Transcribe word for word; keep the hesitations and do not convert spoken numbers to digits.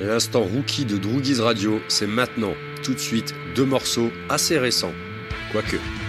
L'instant rookie de Droogies Radio, c'est maintenant, tout de suite, deux morceaux assez récents. Quoique...